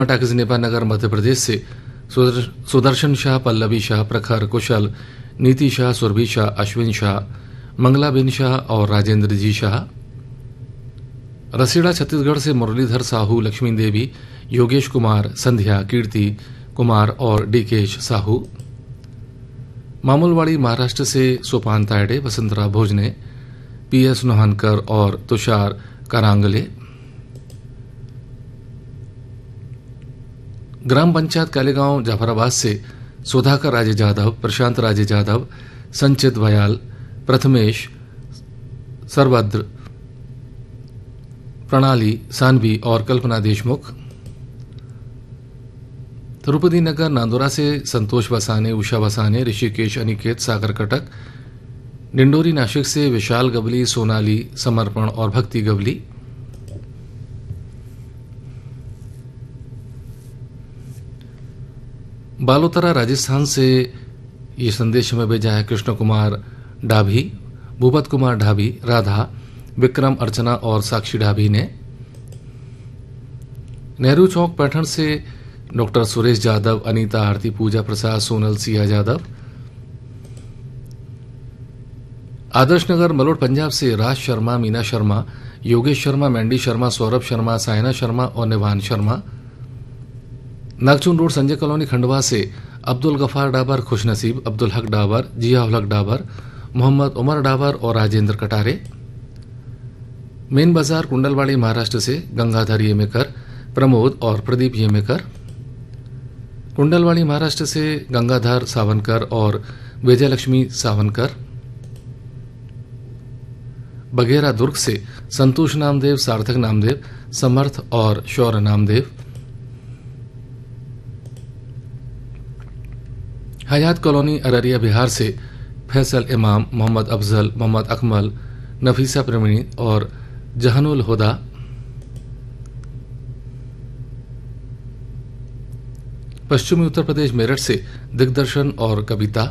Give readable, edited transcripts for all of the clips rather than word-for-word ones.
Talkies Nepal नगर मध्य प्रदेश से सुदर्शन शाह, पल्लवी शाह, प्रखर, कुशल, नीति शाह, सुरभि शाह, अश्विन शाह, मंगलाबेन शाह और राजेंद्र जी शाह। रसीड़ा छत्तीसगढ़ से मुरलीधर साहू, लक्ष्मी देवी, योगेश कुमार, संध्या, कीर्ति कुमार और डीकेश साहू। मामूलवाड़ी महाराष्ट्र से सोपान तायडे, वसंतराव भोजने, पीएस नोहानकर और तुषार करांगले। ग्राम पंचायत कालेगांव जाफराबाद से सुधाकर राजे जाधव, प्रशांत राजे जाधव, संचित भयाल, प्रथमेश, सरभद्र, प्रणाली सानवी और कल्पना देशमुख। तिरुपति नगर नांदोरा से संतोष वसाने, उषा वसाने, ऋषिकेश अनिकेत, सागर कटक। डिंडोरी नासिक से विशाल गवली, सोनाली, समर्पण और भक्ति गवली। बालोतरा राजस्थान से ये संदेश हमें भेजा है कृष्ण कुमार डाभी, भूपत कुमार ढाबी, राधा, विक्रम, अर्चना और साक्षी ढाबी ने। नेहरू चौक पैठण से डॉक्टर सुरेश यादव, अनीता, आरती, पूजा प्रसाद, सोनल, सिया यादव। आदर्श नगर मलोट पंजाब से राज शर्मा, मीना शर्मा, योगेश शर्मा, मैंडी शर्मा, सौरभ शर्मा, सायना शर्मा और निवान शर्मा। नागचून रोड संजय कॉलोनी खंडवा से अब्दुल गफार डाबर, खुशनसीब, अब्दुल हक डाबर, जिया हक डाबर, मोहम्मद उमर डाबर और राजेंद्र कटारे। मेन बाजार कुंडलवाड़ी महाराष्ट्र से गंगाधर येमेकर, प्रमोद और प्रदीप येमेकर। कुंडलवाड़ी महाराष्ट्र से गंगाधर सावनकर और विजयलक्ष्मी सावनकर। बघेरा दुर्ग से संतोष नामदेव, सार्थक नामदेव, समर्थ और शौर्य नामदेव। हयात कॉलोनी अररिया बिहार से फैसल इमाम, मोहम्मद अफजल, मोहम्मद अकमल, नफीसा प्रेमी और जहानुल हुदा। पश्चिमी उत्तर प्रदेश मेरठ से दिग्दर्शन और कविता।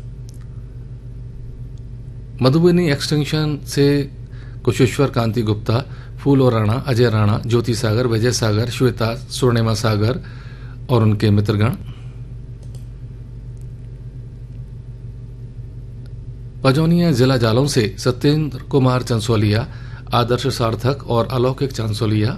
मधुबनी एक्सटेंशन से कुशेश्वर कांति गुप्ता, फूल और राणा, अजय राणा, ज्योति सागर, विजय सागर, श्वेता, स्वर्णिमा सागर और उनके मित्रगण। पजौनिया जिला जालौन से सत्येंद्र कुमार चंसोलिया, आदर्श सार्थक और अलौकिक चांसोलिया।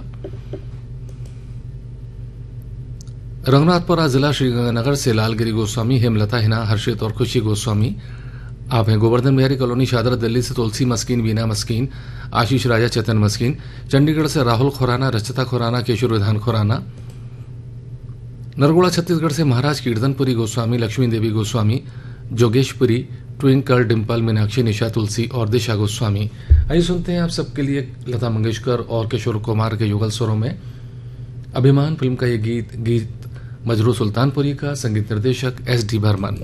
रघुनाथपुरा जिला श्रीगंगानगर से लालगिरी गोस्वामी, हेमलता हिना, हर्षित और खुशी गोस्वामी। आप हैं गोवर्धन बिहारी कॉलोनी शादरा दिल्ली से तुलसी मस्कीन, बीना मस्कीन, आशीष राजा, चेतन मस्कीन। चंडीगढ़ से राहुल खुराना, रचिता खुराना, केशुर विधान खुराना। नरगोड़ा छत्तीसगढ़ से महाराज कीर्तनपुरी गोस्वामी, लक्ष्मी देवी गोस्वामी, जोगेशपुरी, ट्विंकल, डिम्पल, मीनाक्षी, निशा, तुलसी और दिशा गोस्वामी। आइए सुनते हैं आप सबके लिए लता मंगेशकर और किशोर कुमार के युगल स्वरों में अभिमान फिल्म का ये गीत मजरू सुल्तानपुरी का। संगीत निर्देशक एस डी बर्मन।